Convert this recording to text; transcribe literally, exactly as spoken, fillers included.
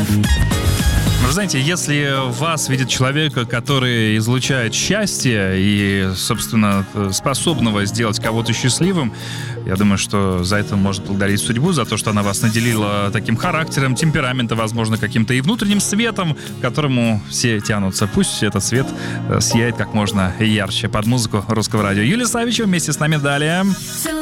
Вы знаете, если вас видит человека, который излучает счастье и, собственно, способного сделать кого-то счастливым, я думаю, что за это можно благодарить судьбу, за то, что она вас наделила таким характером, темпераментом, возможно, каким-то и внутренним светом, к которому все тянутся. Пусть этот свет сияет как можно ярче. Под музыку Русского радио. Юлия Савичева вместе с нами далее.